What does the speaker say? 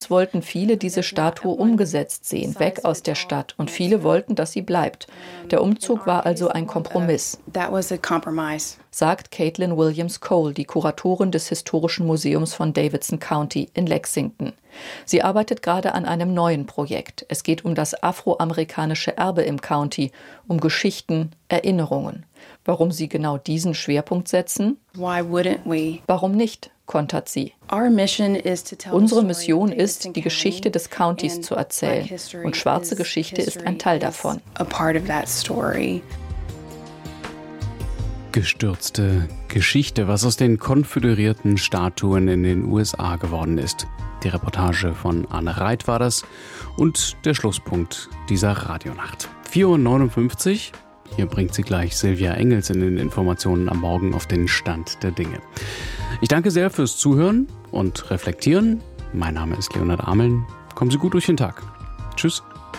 Damals wollten viele diese Statue umgesetzt sehen, weg aus der Stadt. Und viele wollten, dass sie bleibt. Der Umzug war also ein Kompromiss, sagt Caitlin Williams Cole, die Kuratorin des Historischen Museums von Davidson County in Lexington. Sie arbeitet gerade an einem neuen Projekt. Es geht um das afroamerikanische Erbe im County, um Geschichten, Erinnerungen. Warum sie genau diesen Schwerpunkt setzen? Warum nicht? Kontert sie. Unsere Mission ist, die Geschichte des Countys zu erzählen. Und schwarze Geschichte ist ein Teil davon. Gestürzte Geschichte, was aus den konföderierten Statuen in den USA geworden ist. Die Reportage von Anne Reit war das und der Schlusspunkt dieser Radionacht. 4:59 Uhr. Hier bringt sie gleich Silvia Engels in den Informationen am Morgen auf den Stand der Dinge. Ich danke sehr fürs Zuhören und Reflektieren. Mein Name ist Leonhard Ameln. Kommen Sie gut durch den Tag. Tschüss.